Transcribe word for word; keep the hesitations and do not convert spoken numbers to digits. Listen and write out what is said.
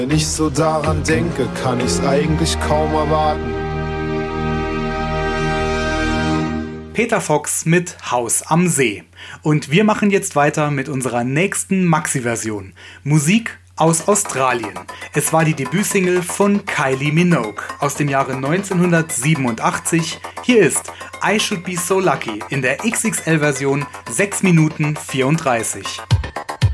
Wenn ich so daran denke, kann ich's eigentlich kaum erwarten. Peter Fox mit Haus am See. Und wir machen jetzt weiter mit unserer nächsten Maxi-Version. Musik aus Australien. Es war die Debütsingle von Kylie Minogue aus dem Jahre neunzehnhundertsiebenundachtzig. Hier ist I Should Be So Lucky in der X X L-Version sechs Minuten vierunddreißig.